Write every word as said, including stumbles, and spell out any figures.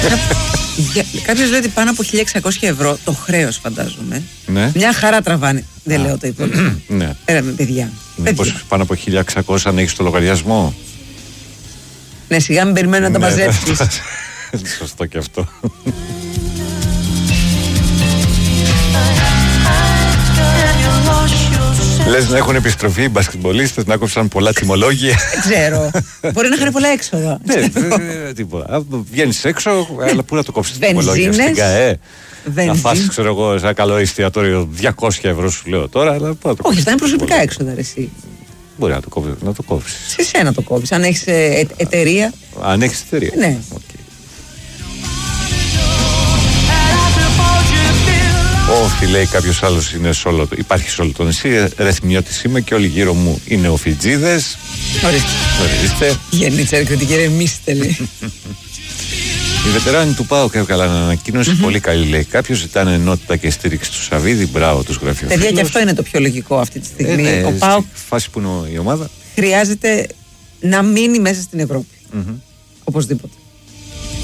Κάποιος λέει ότι πάνω από χίλια εξακόσια ευρώ το χρέος, φαντάζομαι. Ναι. Μια χαρά τραβάνε. Δεν Α. λέω το υπόλοιπο. Ναι. Πέρα με παιδιά. Μήπως πάνω από χίλια εξακόσια αν έχεις το λογαριασμό. Ναι, σιγά μην περιμένω να τα μαζέψεις. Σωστό και αυτό. Λες να έχουν επιστροφή οι μπασκετμπολίστες, να κόψαν πολλά τιμολόγια. Δεν ξέρω. Μπορεί να είχαν πολλά έξοδα. Ναι, τίποτα. Βγαίνεις έξω, αλλά πού να το κόψεις τιμολόγια? Στην ΚΑΕ. Να φάσεις, ξέρω εγώ, σε ένα καλό εστιατόριο διακόσια ευρώ σου λέω τώρα. Όχι, αυτά είναι προσωπικά έξοδα, ρε εσύ. Μπορεί να το κόψεις. Να το κόψεις. Σε σένα το κόβεις. Αν έχεις εταιρεία. Αν έχεις εταιρεία. Ναι. Όχι, λέει κάποιος άλλος, είναι σε όλο, υπάρχει σε όλο το νησί. Ρεθμιώτης είμαι και όλοι γύρω μου είναι οφιτζίδες. Ορίστε. Γεννήτσα εκριτική ρεμίστε, λέει. Οι βετεράνοι του ΠΑΟΚ έβγαλαν ανακοίνωση. Mm-hmm. Πολύ καλή, λέει. Κάποιος ζητάνε ενότητα και στήριξη του Σαββίδη. Μπράβο, τους γραφειοφίλους. Παιδιά, και αυτό είναι το πιο λογικό αυτή τη στιγμή. Ε, ναι, ο ΠΑΟΚ. Φάση που είναι η ομάδα. Χρειάζεται να μείνει μέσα στην Ευρώπη. Mm-hmm. Οπωσδήποτε.